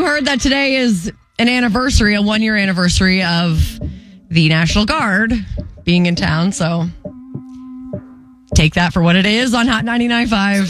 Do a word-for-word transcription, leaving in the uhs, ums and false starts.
heard that today is an anniversary, a one-year anniversary of the National Guard being in town. So take that for what it is on Hot ninety-nine point five.